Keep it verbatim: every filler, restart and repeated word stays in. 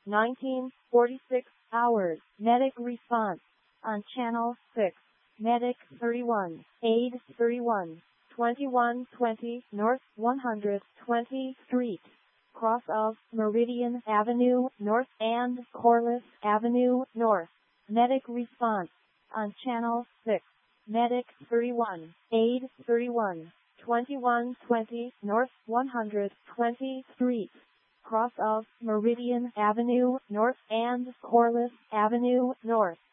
nineteen forty-six hours. Medic response on channel six. Medic thirty-one, aid thirty-one, twenty-one twenty North one hundred twentieth Street, cross of Meridian Avenue North and Corliss Avenue North. Medic response on channel six. Medic thirty-one, aid thirty-one, twenty-one twenty North one hundred twentieth Street, cross of Meridian Avenue North and Corliss Avenue North.